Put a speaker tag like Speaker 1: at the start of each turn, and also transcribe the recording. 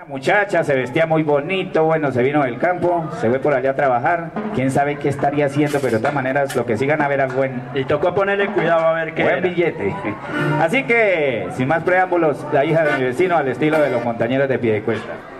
Speaker 1: Una muchacha, se vestía muy bonito, bueno, se vino del campo, se fue por allá a trabajar, quién sabe qué estaría haciendo, pero de todas maneras lo que sigan a ver a buen...
Speaker 2: Y tocó ponerle cuidado a ver qué
Speaker 1: buen
Speaker 2: era.
Speaker 1: billete. Así que, sin más preámbulos, la hija de mi vecino al estilo de los montañeros de Piedecuesta.